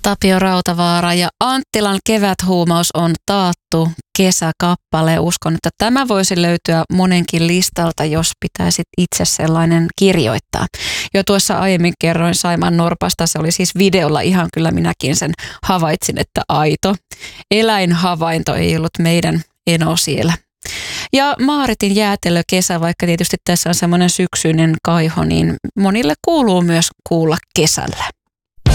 Tapio Rautavaara ja Anttilan keväthuumaus on taattu kesäkappale. Uskon, että tämä voisi löytyä monenkin listalta, jos pitäisit itse sellainen kirjoittaa. Jo tuossa aiemmin kerroin Saimaan norpasta, se oli siis videolla, ihan kyllä minäkin sen havaitsin, että aito eläinhavainto ei ollut meidän eno siellä. Ja Maaritin jäätelökesä, vaikka tietysti tässä on semmoinen syksyinen kaiho, niin monille kuuluu myös kuulla kesällä.